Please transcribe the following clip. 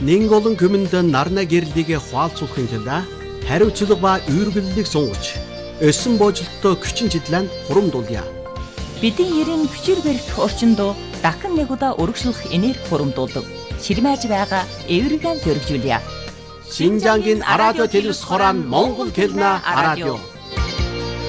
Нэг олон хүмүнд нарна гэрлийг хуалцуулахын тулд хариуцлага ба үйргэллийг сунгаж, өсөн бooжилттой хүчин чиглэн хурамдуулъя. Бидний ерийн хүчээр барих орчинд дахин нэг удаа өргөжлөх энерги хурамдуулдаг. Ширмэж байгаа эвэргэн зөргижүүлье. Шинжангийн радио телевиз хорон Монгол хэлний радио.